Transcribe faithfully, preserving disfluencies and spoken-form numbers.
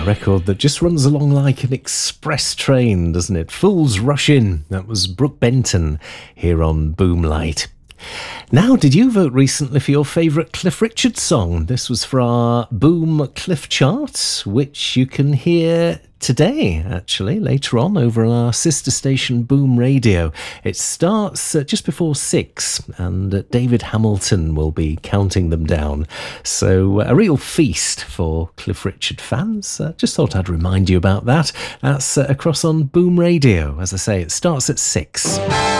record that just runs along like an express train, doesn't it? Fools Rush In. That was Brooke Benton here on Boomlight. Now, did you vote recently for your favourite Cliff Richard song? This was for our Boom Cliff Chart, which you can hear today, actually, later on over on our sister station Boom Radio. It starts uh, just before six, and uh, David Hamilton will be counting them down. So uh, a real feast for Cliff Richard fans. Uh, just thought I'd remind you about that. That's uh, across on Boom Radio. As I say, it starts at six.